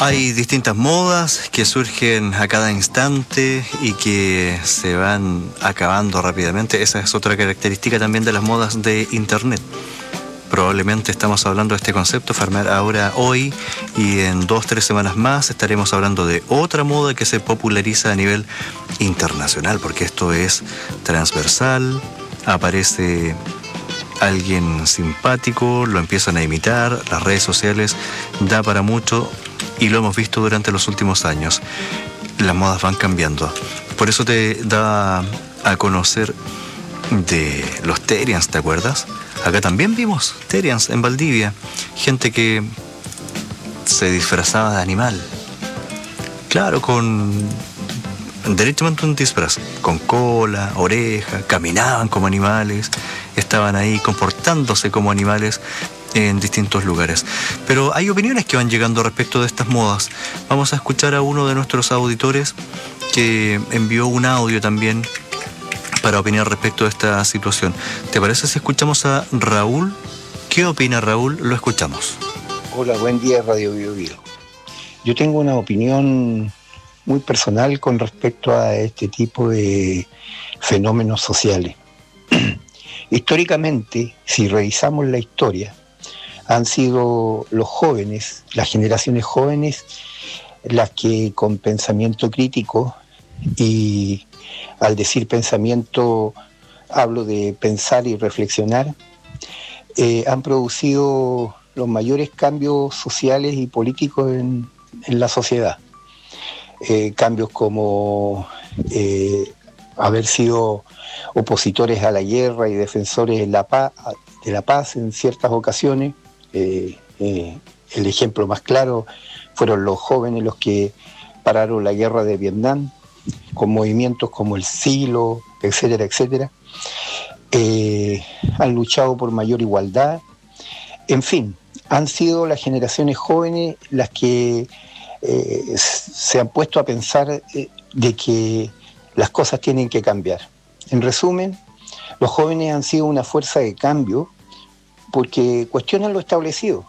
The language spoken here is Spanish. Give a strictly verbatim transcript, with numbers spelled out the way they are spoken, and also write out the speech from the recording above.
Hay distintas modas que surgen a cada instante y que se van acabando rápidamente. Esa es otra característica también de las modas de Internet. Probablemente estamos hablando de este concepto, Farmar, ahora, hoy, y en dos, tres semanas más estaremos hablando de otra moda que se populariza a nivel internacional, porque esto es transversal, aparece alguien simpático, lo empiezan a imitar, las redes sociales da para mucho y lo hemos visto durante los últimos años. Las modas van cambiando. Por eso te da a conocer de los Terians, ¿te acuerdas? Acá también vimos Terians en Valdivia, gente que se disfrazaba de animal. Claro, con derechamente un disfraz, con cola, oreja, caminaban como animales, estaban ahí comportándose como animales en distintos lugares. Pero hay opiniones que van llegando respecto de estas modas. Vamos a escuchar a uno de nuestros auditores que envió un audio también para opinar respecto de esta situación. ¿Te parece si escuchamos a Raúl? ¿Qué opina Raúl? Lo escuchamos. Hola, buen día, Radio Bio Bio. Yo tengo una opinión muy personal con respecto a este tipo de fenómenos sociales. Históricamente, si revisamos la historia, han sido los jóvenes, las generaciones jóvenes, las que con pensamiento crítico, y al decir pensamiento hablo de pensar y reflexionar, eh, han producido los mayores cambios sociales y políticos en, en la sociedad. Eh, cambios como eh, haber sido opositores a la guerra y defensores de la paz, de la paz en ciertas ocasiones. Eh, eh, el ejemplo más claro fueron los jóvenes los que pararon la guerra de Vietnam, con movimientos como el Silo, etcétera, etcétera. Eh, han luchado por mayor igualdad. En fin, han sido las generaciones jóvenes las que eh, se han puesto a pensar eh, de que las cosas tienen que cambiar. En resumen, los jóvenes han sido una fuerza de cambio porque cuestionan lo establecido.